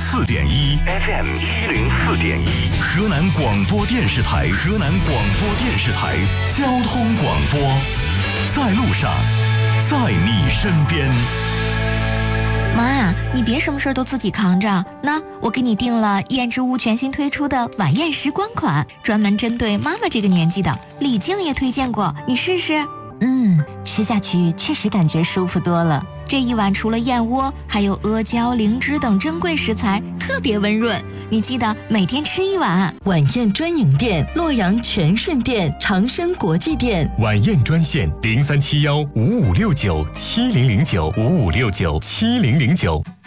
104.1，河南广播电视台，交通广播，在路上，在你身边。 妈，你别什么事儿都自己扛着。那我给你订了燕之屋全新推出的晚宴时光款，专门针对妈妈这个年纪的，李静也推荐过，你试试。 吃下去确实感觉舒服多了。 这一碗除了燕窝，还有阿胶、灵芝等珍贵食材，特别温润。你记得每天吃一碗。 晚宴专营店：洛阳全顺店、长生国际店。 晚宴专线：037155697009，55697009。